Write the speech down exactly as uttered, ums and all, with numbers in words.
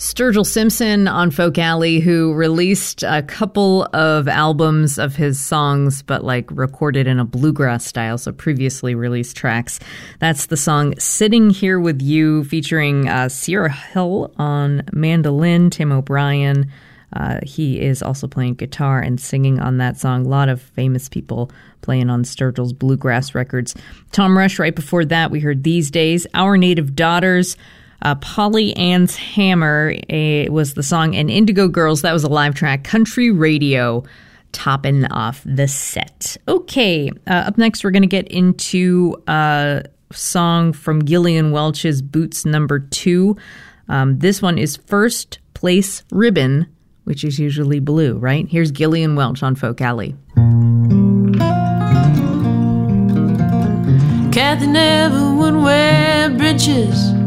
Sturgill Simpson on Folk Alley, who released a couple of albums of his songs, but like recorded in a bluegrass style, so previously released tracks. That's the song Sitting Here With You, featuring uh, Sierra Hill on mandolin, Tim O'Brien. Uh, he is also playing guitar and singing on that song. A lot of famous people playing on Sturgill's bluegrass records. Tom Rush, right before that, we heard These Days. Our Native Daughters. Uh, Polly Ann's Hammer uh, was the song, and Indigo Girls, that was a live track. Country Radio topping off the set. Okay, uh, up next we're going to get into a song from Gillian Welch's Boots Number Two. Um, this one is First Place Ribbon, which is usually blue, right? Here's Gillian Welch on Folk Alley. Kathy never would wear breeches